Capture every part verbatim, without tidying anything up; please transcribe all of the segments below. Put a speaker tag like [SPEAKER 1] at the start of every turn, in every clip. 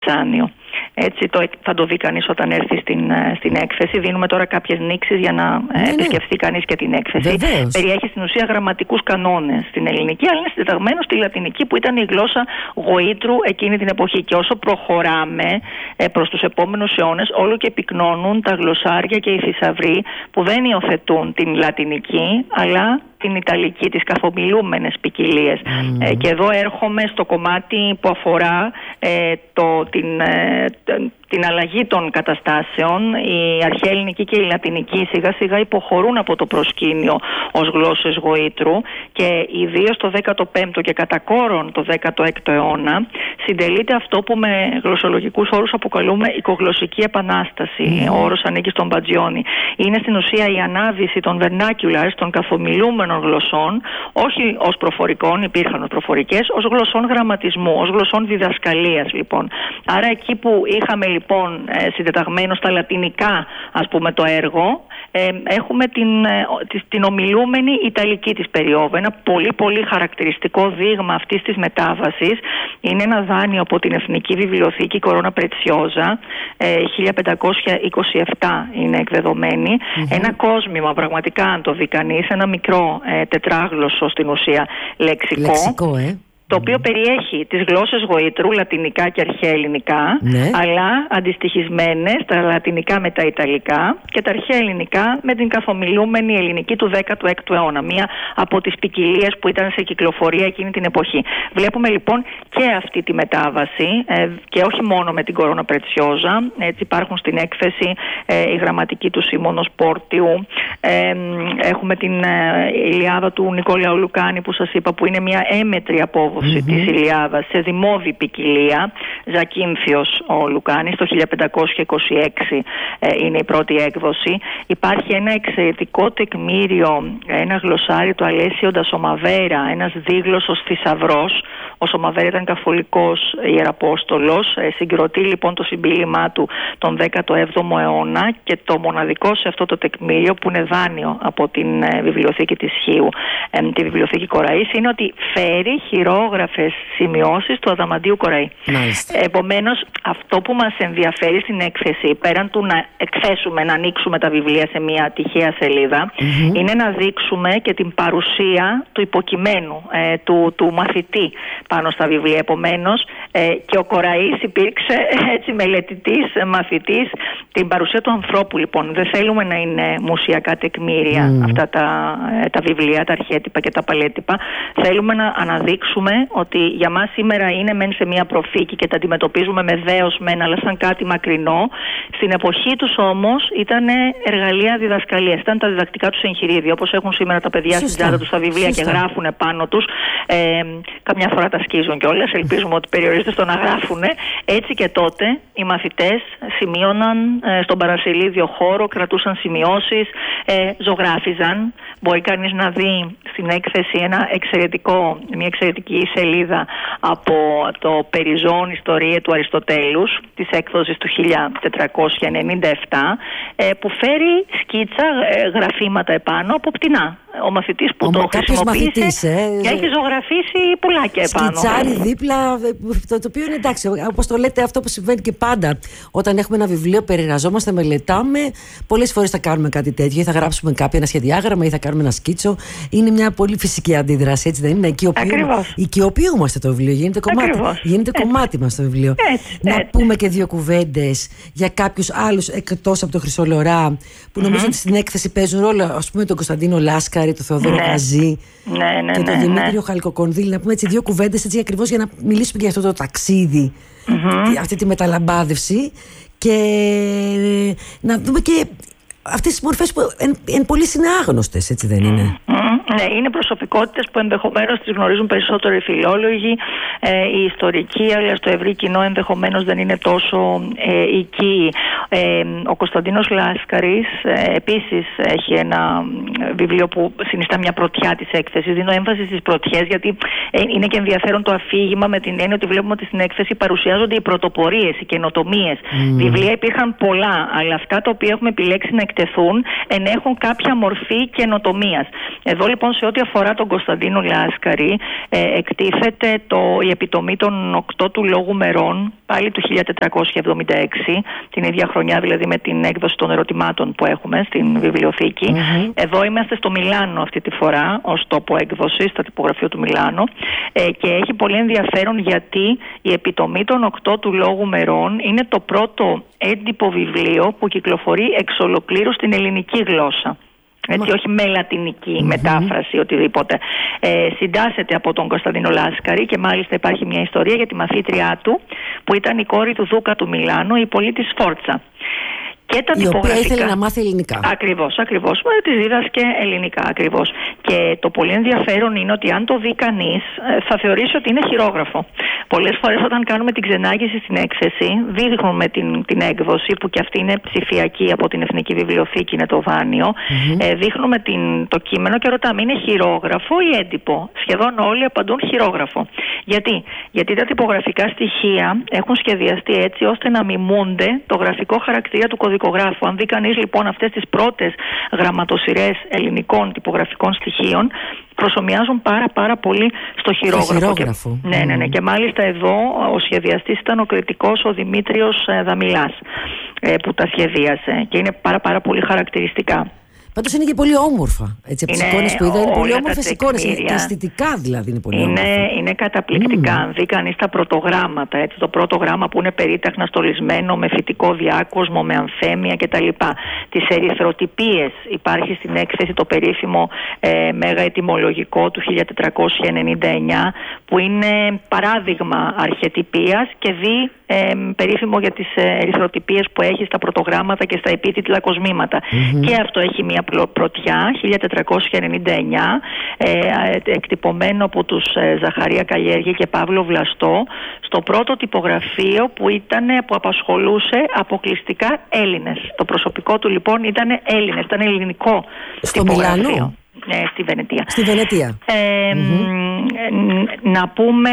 [SPEAKER 1] Σάνιο. Έτσι το, θα το δει κανείς όταν έρθει στην, στην έκθεση. Δίνουμε τώρα κάποιες νήξεις για να ναι, επισκεφθεί κανείς και την έκθεση.
[SPEAKER 2] Βεβαίως.
[SPEAKER 1] Περιέχει στην ουσία γραμματικούς κανόνες στην ελληνική, αλλά είναι συντεταγμένο στη λατινική, που ήταν η γλώσσα γοήτρου εκείνη την εποχή. Και όσο προχωράμε ε, προς τους επόμενους αιώνες, όλο και πυκνώνουν τα γλωσσάρια και οι θησαυροί που δεν υιοθετούν την λατινική, αλλά την ιταλική, τις καθομιλούμενες ποικιλίες. Mm. Ε, και εδώ έρχομαι στο κομμάτι που αφορά ε, το, την, ε, την αλλαγή των καταστάσεων. Η αρχαία ελληνική και η λατινική σιγά σιγά υποχωρούν από το προσκήνιο ως γλώσσες γοήτρου, και ιδίως το δέκατο πέμπτο και κατά κόρον το δέκατο έκτο αιώνα συντελείται αυτό που με γλωσσολογικούς όρους αποκαλούμε οικογλωσσική επανάσταση. Mm. Ο όρος ανήκει στον Μπατζιόνι. Είναι στην ουσία η ανάδυση των vernaculars, των καθομιλούμενων γλωσσών, όχι ως προφορικών, υπήρχαν ως προφορικές, ως γλωσσών γραμματισμού, ως γλωσσών διδασκαλίας λοιπόν. Άρα εκεί που είχαμε λοιπόν συντεταγμένο στα λατινικά, ας πούμε, το έργο, ε, έχουμε την, ε, την ομιλούμενη ιταλική της περίοδου. Ένα πολύ πολύ χαρακτηριστικό δείγμα αυτής της μετάβασης είναι ένα δάνειο από την Εθνική Βιβλιοθήκη Κορώνα Πρετσιόζα, ε, χίλια πεντακόσια είκοσι επτά είναι εκδεδομένη. Mm-hmm. Ένα κόσμημα, πραγματικά, αν το δει κανείς, ένα μικρό ε, τετράγλωσσο στην ουσία λεξικό.
[SPEAKER 2] Λεξικό, ε.
[SPEAKER 1] Το οποίο περιέχει τις γλώσσες γοήτρου, λατινικά και αρχαία ελληνικά,
[SPEAKER 2] ναι, αλλά
[SPEAKER 1] αντιστοιχισμένες τα λατινικά με τα ιταλικά και τα αρχαία ελληνικά με την καθομιλούμενη ελληνική του δέκατου έκτου αιώνα. Μία από τις ποικιλίες που ήταν σε κυκλοφορία εκείνη την εποχή. Βλέπουμε λοιπόν και αυτή τη μετάβαση, ε, και όχι μόνο με την Κορώνα Πρετσιόζα. Έτσι υπάρχουν στην έκθεση ε, η γραμματική του Σίμωνος Πόρτιου. Ε, έχουμε την ε, Ηλιάδα του Νικόλαου Λουκάνη που σας είπα, που είναι μια έμετρη απόβαση Mm-hmm. της Ηλιάδας σε δημόδη ποικιλία. Ζακίνθιος ο Λουκάνης, το χίλια πεντακόσια είκοσι έξι ε, είναι η πρώτη έκδοση. Υπάρχει ένα εξαιρετικό τεκμήριο, ένα γλωσσάρι του Αλέσιο Ντασομαβέρα, ένας δίγλωσσος θησαυρός. Ο Σομαβέρα ήταν καθολικός ιεραπόστολος, ε, συγκροτεί λοιπόν το συμπίλημά του τον δέκατο έβδομο αιώνα, και το μοναδικό σε αυτό το τεκμήριο, που είναι δάνειο από την ε, βιβλιοθήκη της Χίου, ε, τη βιβλιοθήκη Κοραής, είναι ότι φέρει χειρόγραφες σημειώσεις του Αδαμαντίου Κοραή. Επομένως, αυτό που μας ενδιαφέρει στην έκθεση, πέραν του να εκθέσουμε, να ανοίξουμε τα βιβλία σε μια τυχαία σελίδα, mm-hmm. είναι να δείξουμε και την παρουσία του υποκειμένου, ε, του, του μαθητή πάνω στα βιβλία. Επομένως, ε, και ο Κοραής υπήρξε έτσι μελετητής, μαθητής, την παρουσία του ανθρώπου λοιπόν. Δεν θέλουμε να είναι μουσιακά τεκμήρια mm. αυτά τα, τα βιβλία, τα αρχέτυπα και τα παλέτυπα. Θέλουμε να αναδείξουμε ότι για μας σήμερα είναι μεν σε μια προθήκη και τα αντιμετωπίζουμε με δέος μεν, αλλά σαν κάτι μακρινό. Στην εποχή τους όμως ήταν εργαλεία διδασκαλίας, ήταν τα διδακτικά τους εγχειρίδια, όπως έχουν σήμερα τα παιδιά στην τσάντα τους τα βιβλία. Σωστά. Και γράφουν πάνω τους. Ε, καμιά φορά τα σκίζουν κιόλας, ελπίζουμε ότι περιορίζεται στο να γράφουν. Έτσι και τότε οι μαθητές σημείωναν ε, στον παρασελίδιο χώρο, κρατούσαν σημειώσεις, ε, ζωγράφιζαν. Μπορεί κανείς να δει στην έκθεση ένα εξαιρετικό, μια εξαιρετική σελίδα από το Περιζών Ιστορία του Αριστοτέλους, της έκδοσης του χίλια τετρακόσια ενενήντα επτά, ε, που φέρει σκίτσα, ε, γραφήματα επάνω από πτηνά. Ο μαθητής που ο, το χρησιμοποίησε μαθητής, ε, και έχει ζωγραφίσει πουλάκια επάνω.
[SPEAKER 2] Σκιτσάρι δίπλα, το, το οποίο είναι εντάξει, όπως το λέτε, αυτό που συμβαίνει και πάντα. Όταν έχουμε ένα βιβλίο, περιγραζόμαστε, μελετάμε. Πολλές φορές θα κάνουμε κάτι τέτοιο, ή θα γράψουμε κάποιο ένα σχεδιάγραμμα, ή θα κάνουμε ένα σκίτσο. Είναι μια πολύ φυσική αντίδραση, έτσι δεν είναι? Οικειοποιούμαστε το βιβλίο, γίνεται κομμάτι, γίνεται κομμάτι μας το βιβλίο. Έτσι, να έτσι. πούμε και δύο κουβέντες για κάποιους άλλους εκτός από τον Χρυσόλορά, που νομίζω mm-hmm. ότι στην έκθεση παίζουν ρόλο, ας πούμε, τον Κωνσταντίνο Λάσκαρη, τον Θεοδόρο ναι. Καζή
[SPEAKER 1] ναι, ναι,
[SPEAKER 2] και τον
[SPEAKER 1] ναι,
[SPEAKER 2] Δημήτριο
[SPEAKER 1] ναι.
[SPEAKER 2] Χαλκοκονδύλη. Να πούμε έτσι δύο κουβέντες, έτσι ακριβώς για να μιλήσουμε και για αυτό το ταξίδι, mm-hmm. αυτή τη μεταλαμπάδευση, και να δούμε και αυτές τις μορφές που εν, εν πολύ είναι άγνωστες, έτσι δεν είναι?
[SPEAKER 1] Mm, ναι, είναι προσωπικότητες που ενδεχομένως τις γνωρίζουν περισσότερο οι φιλόλογοι, ε, οι ιστορικοί, αλλά στο ευρύ κοινό ενδεχομένως δεν είναι τόσο ε, οικοί. Ε, ο Κωνσταντίνος Λάσκαρης ε, επίσης έχει ένα βιβλίο που συνιστά μια πρωτιά της έκθεσης. Δίνω έμφαση στις πρωτιές, γιατί ε, είναι και ενδιαφέρον το αφήγημα, με την έννοια ότι βλέπουμε ότι στην έκθεση παρουσιάζονται οι πρωτοπορίες, οι καινοτομίες. Mm. Βιβλία υπήρχαν πολλά, αλλά αυτά τα οποία έχουμε επιλέξει να εκτεθούν ενέχουν κάποια μορφή καινοτομίας. Εδώ λοιπόν, σε ό,τι αφορά τον Κωνσταντίνο Λάσκαρη, ε, εκτίθεται το, η επιτομή των οκτώ του Λόγου Μερών, πάλι του χίλια τετρακόσια εβδομήντα έξι, την ίδια χρονιά δηλαδή με την έκδοση των ερωτημάτων που έχουμε στην βιβλιοθήκη. Mm-hmm. Εδώ είμαστε στο Μιλάνο αυτή τη φορά, ως τόπο έκδοσης, στο τυπογραφείο του Μιλάνο, ε, και έχει πολύ ενδιαφέρον γιατί η επιτομή των οκτώ του Λόγου Μερών είναι το πρώτο έντυπο βιβλίο που κυκλοφορεί εξ ολοκλήρου στην ελληνική γλώσσα. Έτσι, όχι με λατινική mm-hmm. μετάφραση, οτιδήποτε. Ε, συντάσσεται από τον Κωνσταντίνο Λάσκαρη και μάλιστα υπάρχει μια ιστορία για τη μαθήτριά του, που ήταν η κόρη του Δούκα του Μιλάνου, η πολίτης Σφόρτσα. Και τα
[SPEAKER 2] η οποία ήθελε να μάθει ελληνικά.
[SPEAKER 1] Ακριβώς, ακριβώς. Τη δίδασκε ελληνικά, ακριβώς. Και το πολύ ενδιαφέρον είναι ότι αν το δει κανείς, θα θεωρήσει ότι είναι χειρόγραφο. Πολλές φορές όταν κάνουμε την ξενάγηση στην έκθεση, δείχνουμε την, την έκδοση, που και αυτή είναι ψηφιακή από την Εθνική Βιβλιοθήκη, είναι το δάνειο. Mm-hmm. Ε, δείχνουμε την, το κείμενο και ρωτάμε, είναι χειρόγραφο ή έντυπο? Σχεδόν όλοι απαντούν χειρόγραφο. Γιατί? Γιατί τα τυπογραφικά στοιχεία έχουν σχεδιαστεί έτσι ώστε να μιμούνται το γραφικό χαρακτήρα του κωδικογράφου. Αν δει κανείς λοιπόν αυτές τις πρώτες γραμματοσυρές ελληνικών τυπογραφικών στοιχείων, προσομοιάζουν πάρα πάρα πολύ στο χειρόγραφο.
[SPEAKER 2] χειρόγραφο.
[SPEAKER 1] Και, ναι, ναι, ναι. Και μάλιστα εδώ ο σχεδιαστής ήταν ο κριτικός ο Δημήτριος Δαμιλάς, ε, που τα σχεδίασε, και είναι πάρα πάρα πολύ χαρακτηριστικά.
[SPEAKER 2] Πάντως είναι και πολύ όμορφα. Έτσι, από τις εικόνες που είδα, είναι πολύ όμορφες εικόνες. Και αισθητικά δηλαδή είναι πολύ
[SPEAKER 1] είναι,
[SPEAKER 2] όμορφα.
[SPEAKER 1] Είναι καταπληκτικά. Mm. Αν δει κανείς τα πρωτογράμματα, έτσι, το πρώτο γράμμα που είναι περίταχνα στολισμένο, με φυτικό διάκοσμο, με ανθέμια κτλ. Τις ερυθροτυπίες, υπάρχει στην έκθεση το περίφημο ε, μέγα ετυμολογικό του χίλια τετρακόσια ενενήντα εννιά, που είναι παράδειγμα αρχετυπίας και δει ε, περίφημο για τις ερυθροτυπίες που έχει στα πρωτογράμματα και στα επίτιτλα κοσμήματα. Mm-hmm. Και αυτό έχει μια πρωτιά, χίλια τετρακόσια ενενήντα εννιά, ε, εκτυπωμένο από τους ε, Ζαχαρία Καλλιέργη και Παύλο Βλαστό, στο πρώτο τυπογραφείο που, ήταν, που απασχολούσε αποκλειστικά Έλληνες. Το προσωπικό του λοιπόν ήταν Έλληνες, ήταν ελληνικό
[SPEAKER 2] στο
[SPEAKER 1] τυπογραφείο.
[SPEAKER 2] Μιλάνο.
[SPEAKER 1] Ε, στη Βενετία.
[SPEAKER 2] Στη Βενετία.
[SPEAKER 1] Ε, mm-hmm. Να πούμε,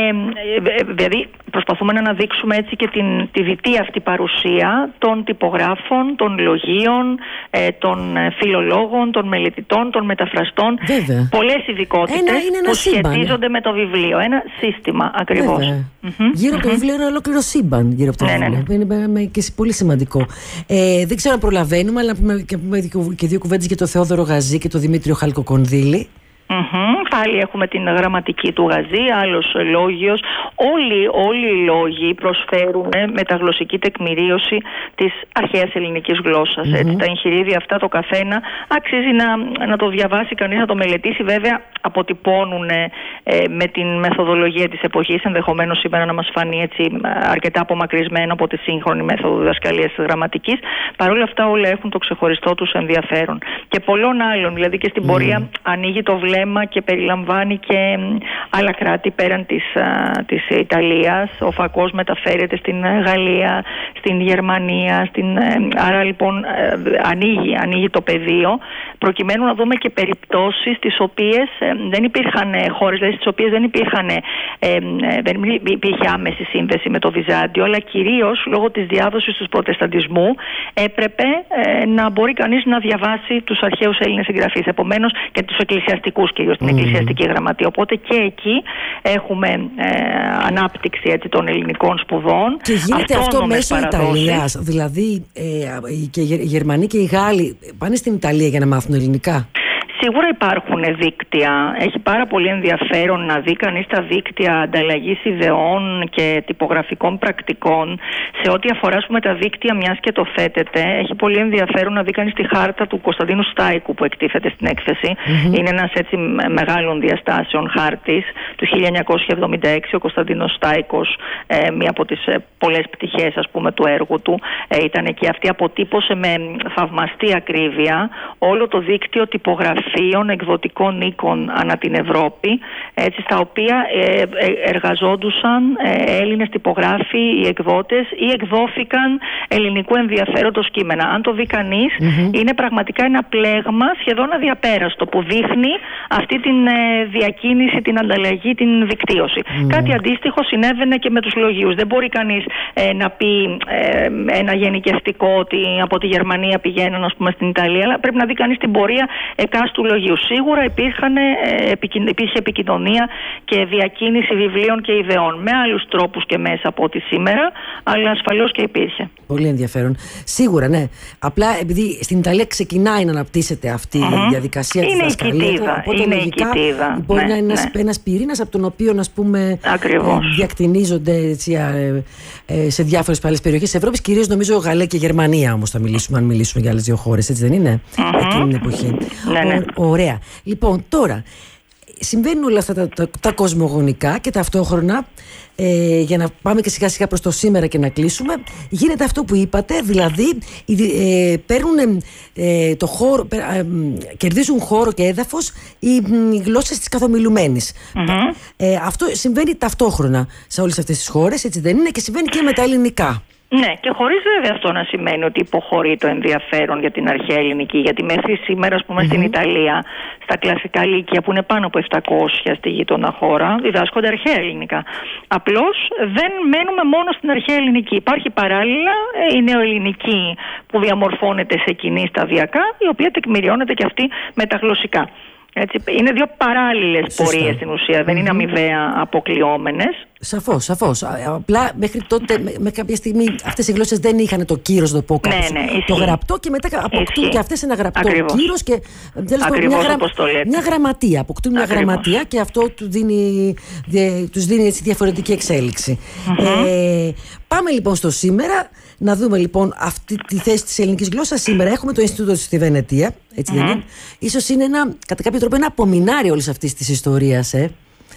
[SPEAKER 1] δηλαδή προσπαθούμε να αναδείξουμε έτσι και την, τη δυτή αυτή παρουσία των τυπογράφων, των λογίων, ε, των φιλολόγων, των μελετητών, των μεταφραστών.
[SPEAKER 2] Βέβαια.
[SPEAKER 1] Πολλές ειδικότητες που
[SPEAKER 2] σύμπαν.
[SPEAKER 1] σχετίζονται με το βιβλίο. Ένα σύστημα ακριβώς.
[SPEAKER 2] Mm-hmm. Γύρω από το βιβλίο είναι ένα ολόκληρο σύμπαν. Γύρω από το
[SPEAKER 1] ναι,
[SPEAKER 2] βιβλίο. Ναι, ναι. Είναι και πολύ σημαντικό. Ε, δεν ξέρω αν προλαβαίνουμε, αλλά να πούμε και, πούμε και δύο κουβέντες για τον Θεόδωρο Γαζή και τον Δημήτριο Χαλκοκονδύλη.
[SPEAKER 1] Mm-hmm. Πάλι έχουμε την γραμματική του Γαζή, άλλος λόγιος. Όλοι, όλοι οι λόγοι προσφέρουν μεταγλωσσική τεκμηρίωση της αρχαίας ελληνικής γλώσσας. Mm-hmm. Έτσι, τα εγχειρίδια αυτά το καθένα αξίζει να, να το διαβάσει κανείς, να το μελετήσει. Βέβαια αποτυπώνουν ε, με την μεθοδολογία της εποχής, ενδεχομένως σήμερα να μας φανεί έτσι αρκετά απομακρυσμένο από τη σύγχρονη μέθοδο διδασκαλίας της γραμματικής. Παρ' όλα αυτά όλα έχουν το ξεχωριστό τους ενδιαφέρον. Και πολλών άλλων, δηλαδή και στην mm. πορεία ανοίγει το βλέμμα και περιλαμβάνει και άλλα κράτη πέραν της, α, της Ιταλίας. Ο φακός μεταφέρεται στην Γαλλία, στην Γερμανία, στην, ε, άρα λοιπόν ε, ανοίγει, ανοίγει το πεδίο, προκειμένου να δούμε και περιπτώσεις τις οποίες ε, δεν υπήρχαν ε, χώρες, δηλαδή στις οποίες δεν υπήρχαν ε, ε, δεν υπήρχε άμεση σύνδεση με το Βυζάντιο, αλλά κυρίως λόγω της διάδοσης του προτεσταντισμού έπρεπε ε, να μπορεί κανείς να διαβάσει τους αρχαίους Έλληνες συγγραφείς, επομένως και τους εκκλησιαστικούς, κυρίως την mm. εκκλησιαστική γραμματεία. Οπότε και εκεί έχουμε ε, ανάπτυξη έτσι, των ελληνικών σπουδών.
[SPEAKER 2] Και γίνεται αυτό μέσω Ιταλίας. Δηλαδή ε, και οι Γερμανοί και οι Γάλλοι πάνε στην Ιταλία για να μάθουν ελληνικά.
[SPEAKER 1] Σίγουρα υπάρχουν δίκτυα. Έχει πάρα πολύ ενδιαφέρον να δει κανείς τα δίκτυα ανταλλαγής ιδεών και τυπογραφικών πρακτικών. Σε ό,τι αφορά με τα δίκτυα, μιας και το θέτεται, έχει πολύ ενδιαφέρον να δει κανείς τη χάρτα του Κωνσταντίνου Στάικου που εκτίθεται στην έκθεση. Mm-hmm. Είναι ένας έτσι μεγάλων διαστάσεων χάρτης του χίλια εννιακόσια εβδομήντα έξι. Ο Κωνσταντίνος Στάικος, ε, μία από τις ε, πολλές πτυχές ας πούμε, του έργου του, ε, ήταν και αυτή. Αποτύπωσε με θαυμαστή ακρίβεια όλο το δίκτυο τυπογραφίας γραφείων, εκδοτικών οίκων ανά την Ευρώπη, έτσι, στα οποία ε, εργαζόντουσαν ε, Έλληνες τυπογράφοι ή εκδότες ή εκδόθηκαν ελληνικού ενδιαφέροντος κείμενα. Αν το δει κανείς, mm-hmm. είναι πραγματικά ένα πλέγμα σχεδόν αδιαπέραστο που δείχνει αυτή την ε, διακίνηση, την ανταλλαγή, την δικτύωση. Mm. Κάτι αντίστοιχο συνέβαινε και με τους λογίους. Δεν μπορεί κανείς ε, να πει ε, ένα γενικευτικό ότι από τη Γερμανία πηγαίνουν, ας πούμε, στην Ιταλία, αλλά πρέπει να δει κανείς την πορεία εκάστου λογίου. Σίγουρα υπήρχαν, ε, επικοι, υπήρχε επικοινωνία και διακίνηση βιβλίων και ιδεών με άλλους τρόπους και μέσα από ό,τι σήμερα, αλλά ασφαλώς και υπήρχε.
[SPEAKER 2] Πολύ ενδιαφέρον. Σίγουρα, ναι. Απλά επειδή στην Ιταλία ξεκινάει να αναπτύσσεται αυτή mm-hmm. η διαδικασία της δασκαλίας, οπότε
[SPEAKER 1] είναι
[SPEAKER 2] λογικά
[SPEAKER 1] η κοιτίδα.
[SPEAKER 2] μπορεί
[SPEAKER 1] ναι,
[SPEAKER 2] να είναι ένας,
[SPEAKER 1] ναι.
[SPEAKER 2] ένας πυρήνας από τον οποίο, ας πούμε, ε, διακτηνίζονται έτσι, ε, ε, σε διάφορες άλλες περιοχές της Ευρώπης, κυρίως νομίζω Γαλλία και Γερμανία όμως θα μιλήσουμε, αν μιλήσουμε για άλλες δύο χώρες, έτσι δεν είναι, mm-hmm. εκείνη την εποχή.
[SPEAKER 1] Ναι, ναι.
[SPEAKER 2] Ο, ωραία. Λοιπόν, τώρα συμβαίνουν όλα αυτά τα, τα, τα κοσμογονικά και ταυτόχρονα, ε, για να πάμε και σιγά σιγά προς το σήμερα και να κλείσουμε, γίνεται αυτό που είπατε, δηλαδή ε, παίρνουν ε, το χώρο, ε, κερδίζουν χώρο και έδαφος οι, οι γλώσσες της καθομιλουμένης. Mm-hmm. Ε, αυτό συμβαίνει ταυτόχρονα σε όλες αυτές τις χώρες, έτσι δεν είναι, και συμβαίνει και με τα ελληνικά.
[SPEAKER 1] Ναι, και χωρίς βέβαια αυτό να σημαίνει ότι υποχωρεί το ενδιαφέρον για την αρχαία ελληνική, γιατί μέχρι σήμερα, ας πούμε, mm-hmm. στην Ιταλία, στα κλασικά λύκεια που είναι πάνω από επτακόσια στη γείτονα χώρα, διδάσκονται αρχαία ελληνικά. Απλώς δεν μένουμε μόνο στην αρχαία ελληνική. Υπάρχει παράλληλα η νεοελληνική που διαμορφώνεται σε κοινή σταδιακά, η οποία τεκμηριώνεται και αυτή μεταγλωσσικά. Έτσι, είναι δύο παράλληλες πορείες στην ουσία, mm-hmm. δεν είναι αμοιβαία αποκλειόμενες.
[SPEAKER 2] Σαφώς, σαφώς. Απλά μέχρι τότε, με, με κάποια στιγμή, αυτές οι γλώσσες δεν είχαν το κύρος, να το πω κάπως, ναι, ναι, το γραπτό, και μετά αποκτούν ισχύει. Και αυτές ένα γραπτό
[SPEAKER 1] Ακριβώς.
[SPEAKER 2] κύρος και
[SPEAKER 1] Ακριβώς,
[SPEAKER 2] μια, γρα, μια γραμματεία. Αποκτούν μια
[SPEAKER 1] Ακριβώς.
[SPEAKER 2] γραμματεία και αυτό του δίνει, δε, τους δίνει έτσι διαφορετική εξέλιξη. Mm-hmm. Ε, πάμε λοιπόν στο σήμερα, να δούμε λοιπόν αυτή τη θέση της ελληνικής γλώσσας. Σήμερα έχουμε το Ινστιτούτο στη Βενετία, έτσι mm-hmm. δεν είναι? Ίσως είναι ένα, κατά κάποιο τρόπο, ένα απομεινάρι όλης αυτής της ιστορίας, ε.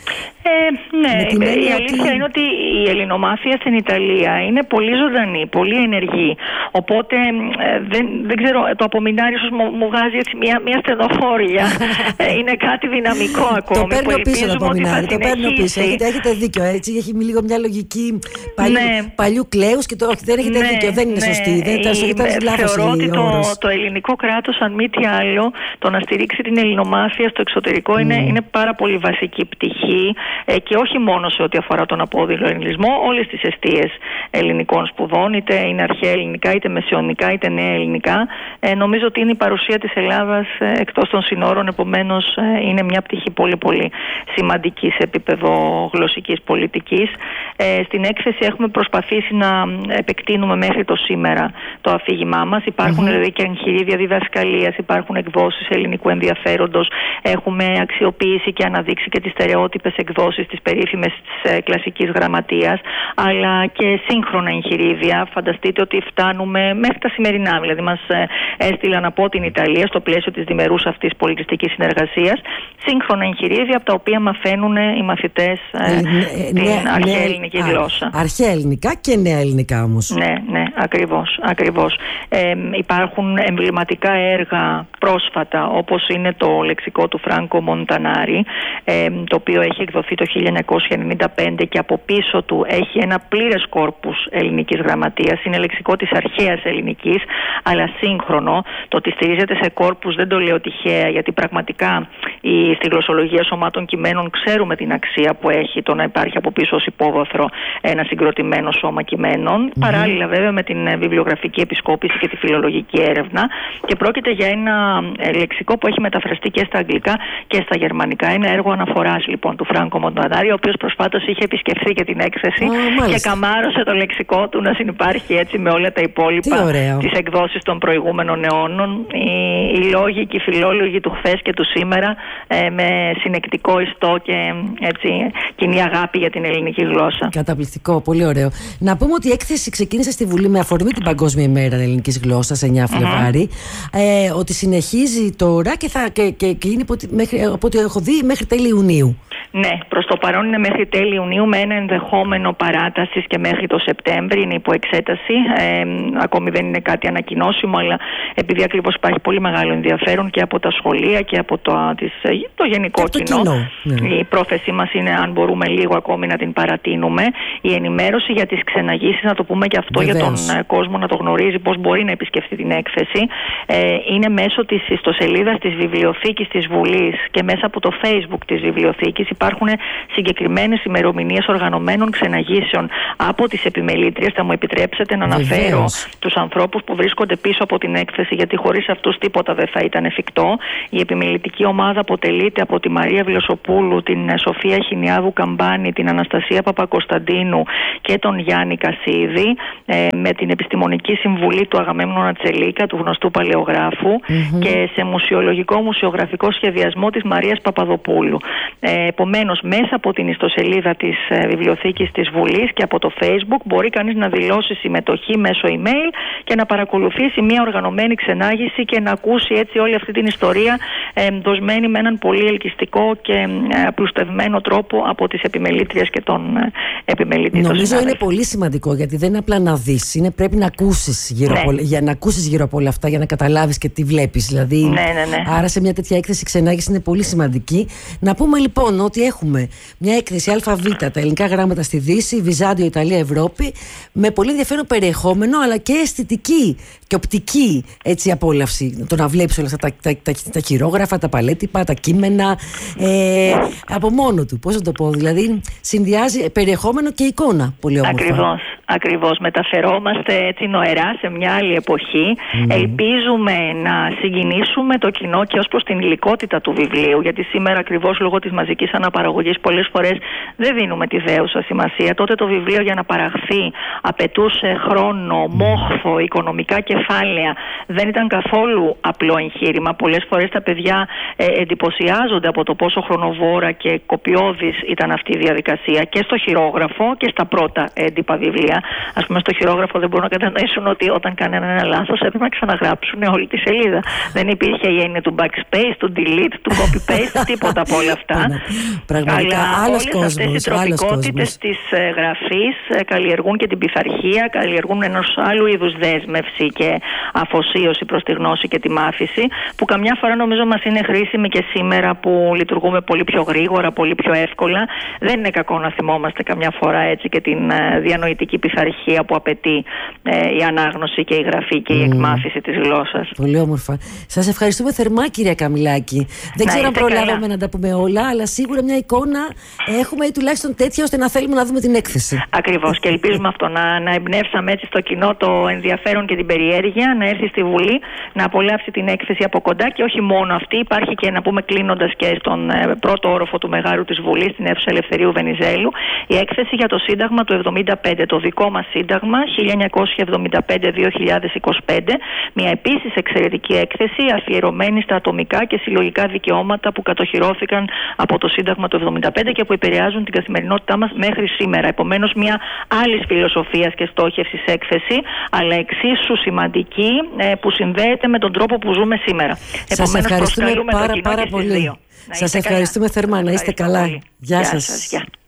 [SPEAKER 1] Ε, ναι, η αλήθεια ότι... είναι ότι η ελληνομάθεια στην Ιταλία είναι πολύ ζωντανή, πολύ ενεργή. Οπότε ε, δεν, δεν ξέρω, το απομεινάρι ίσως μου, μου βγάζει έτσι μια, μια στενοχώρια. ε, είναι κάτι δυναμικό ακόμη.
[SPEAKER 2] Το παίρνω πίσω το απομεινάρι, το παίρνω πίσω. Έχετε, έχετε δίκιο, έτσι. Έχει λίγο μια λογική παλιού, ναι. παλιού κλέους και το, όχι, δεν έχετε ναι, δίκιο, δεν είναι ναι. σωστή. Δεν, η, ήταν λάθος.
[SPEAKER 1] Θεωρώ ότι το, το ελληνικό κράτος, αν μη τι άλλο, το να στηρίξει την ελληνομάθεια στο εξωτερικό mm. είναι, είναι πάρα πολύ βασική πτυχή. Ε, και όχι μόνο σε ό,τι αφορά τον απόδειλο ελληνισμό, όλες τις εστίες ελληνικών σπουδών, είτε είναι αρχαία ελληνικά, είτε μεσαιωνικά, είτε νέα ελληνικά. Ε, νομίζω ότι είναι η παρουσία της Ελλάδας ε, εκτός των συνόρων, επομένως ε, είναι μια πτυχή πολύ πολύ σημαντική σε επίπεδο γλωσσικής πολιτικής. Ε, στην έκθεση έχουμε προσπαθήσει να επεκτείνουμε μέχρι το σήμερα το αφήγημά μας. Υπάρχουν mm-hmm. δηλαδή και εγχειρίδια διδασκαλίας, υπάρχουν εκδόσεις ελληνικού ενδιαφέροντος, έχουμε αξιοποιήσει και αναδείξει και τις στερεότυπες εκδόσεις της περίφημης της ε, κλασικής γραμματείας, αλλά και σύγχρονα εγχειρίδια. Φανταστείτε ότι φτάνουμε μέχρι τα σημερινά, δηλαδή μας ε, έστειλαν από την Ιταλία στο πλαίσιο της διμερούς αυτής πολιτιστικής συνεργασίας σύγχρονα εγχειρίδια από τα οποία μαθαίνουν οι μαθητές ε, ε, την ναι, αρχαία ναι, ελληνική α, γλώσσα.
[SPEAKER 2] Αρχαία ελληνικά και νέα ελληνικά όμως.
[SPEAKER 1] Ναι, ναι, ακριβώς, ακριβώς. Ε, υπάρχουν εμβληματικά έργα πρόσφατα, όπως είναι το λεξικό του Φράνκο Μοντανάρη, ε, το οποίο έχει εκδοθεί το χίλια εννιακόσια ενενήντα πέντε και από πίσω του έχει ένα πλήρες κόρπους ελληνικής γραμματείας. Είναι λεξικό της αρχαίας ελληνικής, αλλά σύγχρονο. Το ότι στηρίζεται σε κόρπους δεν το λέω τυχαία, γιατί πραγματικά η, στη γλωσσολογία σωμάτων κειμένων ξέρουμε την αξία που έχει το να υπάρχει από πίσω ως υπόβαθρο ένα συγκροτημένο σώμα κειμένων. Mm-hmm. Παράλληλα βέβαια με την βιβλιογραφική επισκόπηση και τη φιλολογική έρευνα, και πρόκειται για ένα λεξικό που έχει μεταφραστεί και στα αγγλικά και στα γερμανικά. Ένα έργο αναφοράς λοιπόν του Φράνκο Μοντανάρη, ο οποίος προσφάτως είχε επισκεφθεί και την έκθεση oh, και καμάρωσε το λεξικό του να συνυπάρχει έτσι με όλα τα υπόλοιπα τις εκδόσεις των προηγούμενων αιώνων. Οι, οι λόγοι και οι φιλόλογοι του χθες και του σήμερα ε, με συνεκτικό ιστό και έτσι, κοινή αγάπη για την ελληνική γλώσσα.
[SPEAKER 2] Καταπληκτικό, πολύ ωραίο. Να πούμε ότι η έκθεση ξεκίνησε στη Βουλή με αφορμή την Παγκόσμια ημέρα ελληνικής γλώσσας, εννιά Φλεβάρι, mm-hmm. ε, ότι συνεχίζει τώρα και, θα, και, και, και είναι μέχρι, από ό,τι έχω δει μέχρι τέλη Ιουνίου.
[SPEAKER 1] Ναι, προς το παρόν είναι μέχρι τέλη Ιουνίου με ένα ενδεχόμενο παράτασης και μέχρι το Σεπτέμβρη, είναι υπό εξέταση. Ε, ακόμη δεν είναι κάτι ανακοινώσιμο, αλλά επειδή ακριβώς υπάρχει πολύ μεγάλο ενδιαφέρον και από τα σχολεία και από το, τις, το γενικό
[SPEAKER 2] το
[SPEAKER 1] κοινό,
[SPEAKER 2] κοινό. Ναι.
[SPEAKER 1] Η πρόθεσή μας είναι, αν μπορούμε λίγο ακόμη να την παρατείνουμε, η ενημέρωση για τις ξεναγήσεις, να το πούμε και αυτό. Βεβαίως. Για τον κόσμο να το γνωρίζει πώς μπορεί να επισκεφτεί την έκθεση, ε, είναι μέσω της ιστοσελίδας της Βιβλιοθήκης της Βουλής και μέσα από το Facebook της Βιβλιοθήκης. Υπάρχουν συγκεκριμένες ημερομηνίες οργανωμένων ξεναγήσεων από τις επιμελήτριες. Θα μου επιτρέψετε να αναφέρω Βεβαίως. τους ανθρώπους που βρίσκονται πίσω από την έκθεση, γιατί χωρίς αυτούς τίποτα δεν θα ήταν εφικτό. Η επιμελητική ομάδα αποτελείται από τη Μαρία Βλωσοπούλου, την Σοφία Χινιάδου Καμπάνη, την Αναστασία Παπακοσταντίνου και τον Γιάννη Κασίδη, ε, με την επιστημονική συμβουλή του Αγαμέμνονα Τσελίκα, του γνωστού παλαιογράφου, mm-hmm. και σε μουσιολογικό μουσιογραφικό σχεδιασμό της Μαρίας Παπαδοπούλου. Ε, Επομένως, μέσα από την ιστοσελίδα της ε, Βιβλιοθήκης της Βουλής και από το Facebook μπορεί κανείς να δηλώσει συμμετοχή μέσω email και να παρακολουθήσει μια οργανωμένη ξενάγηση και να ακούσει έτσι όλη αυτή την ιστορία, ε, δοσμένη με έναν πολύ ελκυστικό και ε, απλουστευμένο τρόπο από τις επιμελήτριες και τον ε, επιμελητή.
[SPEAKER 2] Νομίζω είναι πολύ σημαντικό, γιατί δεν είναι απλά να δεις, είναι πρέπει να ακούσεις γύρω, ναι. από, για να ακούσεις γύρω από όλα αυτά, για να καταλάβεις και τι βλέπεις. Δηλαδή,
[SPEAKER 1] ναι, ναι, ναι.
[SPEAKER 2] Άρα σε μια τέτοια έκθεση ξενάγηση είναι πολύ σημαντική. Να πούμε λοιπόν ότι έχουμε μια έκθεση ΑΒ, τα ελληνικά γράμματα στη Δύση, Βυζάντιο, Ιταλία, Ευρώπη, με πολύ ενδιαφέρον περιεχόμενο, αλλά και αισθητική και οπτική έτσι, απόλαυση. Το να βλέπεις όλα αυτά τα, τα, τα, τα χειρόγραφα, τα παλέτυπα, τα κείμενα, ε, από μόνο του. Πώς να το πω, δηλαδή συνδυάζει περιεχόμενο και εικόνα πολύ όμορφα.
[SPEAKER 1] Ακριβώς, ακριβώς. Μεταφερόμαστε έτσι νοερά σε μια άλλη εποχή. Mm. Ελπίζουμε να συγκινήσουμε το κοινό και ως προς την υλικότητα του βιβλίου, γιατί σήμερα ακριβώς λόγω της μαζικής αναπαραγωγής πολλές φορές δεν δίνουμε τη δέουσα σημασία. Τότε το βιβλίο για να παραχθεί απαιτούσε χρόνο, μόχθο, οικονομικά κεφάλαια. Δεν ήταν καθόλου απλό εγχείρημα. Πολλές φορές τα παιδιά ε, εντυπωσιάζονται από το πόσο χρονοβόρα και κοπιώδης ήταν αυτή η διαδικασία και στο χειρόγραφο και στα πρώτα έντυπα βιβλία. Ας πούμε, στο χειρόγραφο δεν μπορούν να κατανοήσουν ότι όταν κάνανε ένα λάθος έπρεπε να ξαναγράψουν όλη τη σελίδα. Δεν υπήρχε η έννοια του backspace, του delete, του copy-paste, τίποτα από όλα αυτά.
[SPEAKER 2] Πραγματικά άλλος κόσμος.
[SPEAKER 1] Αυτές οι τροπικότητες της ε, γραφής ε, καλλιεργούν και την πειθαρχία, καλλιεργούν ενός άλλου είδους δέσμευση και αφοσίωση προς τη γνώση και τη μάθηση, που καμιά φορά νομίζω μας είναι χρήσιμη και σήμερα που λειτουργούμε πολύ πιο γρήγορα, πολύ πιο εύκολα. Δεν είναι κακό να θυμόμαστε καμιά φορά έτσι και την ε, διανοητική πειθαρχία που απαιτεί ε, η ανάγνωση και η γραφή και η mm. εκμάθηση της γλώσσας.
[SPEAKER 2] Πολύ όμορφα. Σας ευχαριστούμε θερμά, κυρία Καμιλάκη. Δεν να ξέρω αν προλάβαμε καλά. να τα πούμε όλα, αλλά σίγουρα μια εικόνα έχουμε τουλάχιστον τέτοια ώστε να θέλουμε να δούμε την έκθεση.
[SPEAKER 1] Ακριβώς, και ελπίζουμε αυτό να, να εμπνεύσαμε έτσι στο κοινό το ενδιαφέρον και την περιέργεια, να έρθει στη Βουλή, να απολαύσει την έκθεση από κοντά, και όχι μόνο αυτή. Υπάρχει και, να πούμε κλείνοντας, και στον ε, πρώτο όροφο του Μεγάρου της Βουλής, στην αίθουσα Ελευθερίου Βενιζέλου, η έκθεση για το Σύνταγμα του εβδομήντα πέντε, το δικό μας Σύνταγμα χίλια εννιακόσια εβδομήντα πέντε με δύο χιλιάδες είκοσι πέντε. Μια επίσης εξαιρετική έκθεση αφιερωμένη στα ατομικά και συλλογικά δικαιώματα που κατοχυρώθηκαν από το Σύνταγμα του εβδομήντα πέντε και που επηρεάζουν την καθημερινότητά μας μέχρι σήμερα. Επομένως, μια άλλη φιλοσοφίας και στόχευσης έκθεση, αλλά εξίσου σημαντική, ε, που συνδέεται με τον τρόπο που ζούμε σήμερα.
[SPEAKER 2] Σας ευχαριστούμε πάρα, πάρα πολύ. Σας ευχαριστούμε θερμά. Να είστε καλά. Γεια σας.